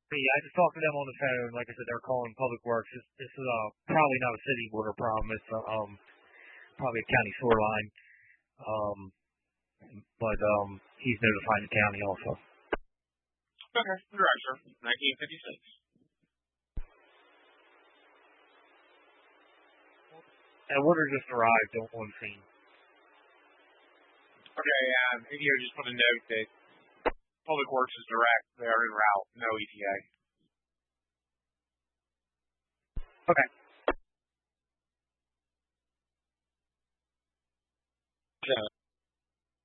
Yeah, I just talked to them on the phone. Like I said, they're calling Public Works. This is probably not a city water problem. It's probably a county sewer line. Um, but he's notifying the county also. Okay, right, sir. 1956. And water just arrived on scene. Okay, here just put a note that Public Works is direct. They are en route. No ETA. Okay.